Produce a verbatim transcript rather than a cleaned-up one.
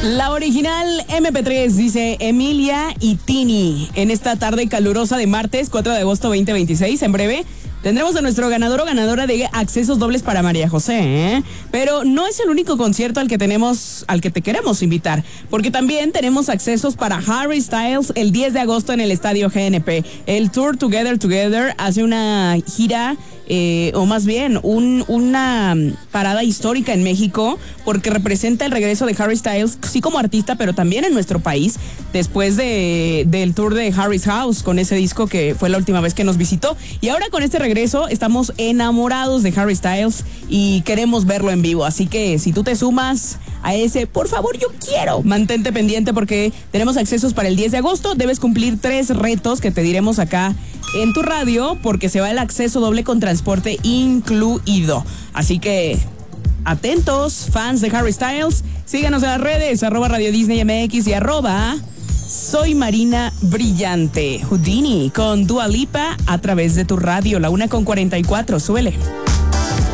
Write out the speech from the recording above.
La original eme pe tres, dice Emilia y Tini. En esta tarde calurosa de martes, cuatro de agosto veinte veintiséis, en breve tendremos a nuestro ganador o ganadora de accesos dobles para María José, ¿eh? Pero no es el único concierto al que tenemos, al que te queremos invitar, porque también tenemos accesos para Harry Styles el diez de agosto en el Estadio ge ene pe. El Tour Together Together hace una gira, eh, o más bien un, una parada histórica en México, porque representa el regreso de Harry Styles, sí como artista, pero también en nuestro país, después de, del tour de Harry's House, con ese disco que fue la última vez que nos visitó. Y ahora con este regreso estamos enamorados de Harry Styles y queremos verlo en vivo. Así que si tú te sumas a ese, por favor, yo quiero, mantente pendiente porque tenemos accesos para el diez de agosto. Debes cumplir tres retos que te diremos acá en tu radio, porque se va el acceso doble con transporte incluido. Así que atentos, fans de Harry Styles. Síganos en las redes, arroba Radio Disney M X y arroba Soy Marina Brillante. Houdini con Dua Lipa a través de tu radio, la una con cuarenta y cuatro. Súbele.